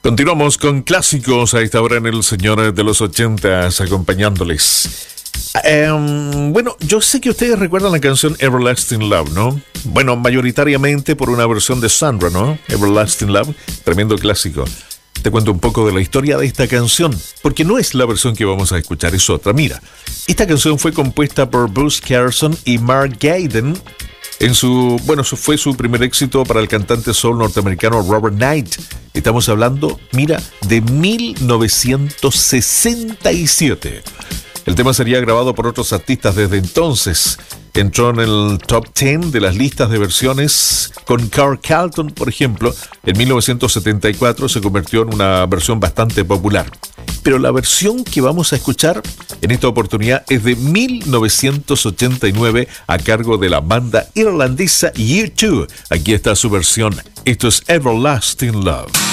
Continuamos con clásicos a esta hora en el Señor de los 80s, acompañándoles. Bueno, yo sé que ustedes recuerdan la canción Everlasting Love, ¿no? Bueno, mayoritariamente por una versión de Sandra, ¿no? Everlasting Love, tremendo clásico. Te cuento un poco de la historia de esta canción, porque no es la versión que vamos a escuchar, es otra. Mira, esta canción fue compuesta por Bruce Carson y Mark Gaiden. Fue su primer éxito para el cantante soul norteamericano Robert Knight. Estamos hablando, mira, de 1967. El tema sería grabado por otros artistas desde entonces. Entró en el top 10 de las listas de versiones con Carl Carlton, por ejemplo. En 1974 se convirtió en una versión bastante popular. Pero la versión que vamos a escuchar en esta oportunidad es de 1989 a cargo de la banda irlandesa U2. Aquí está su versión. Esto es Everlasting Love.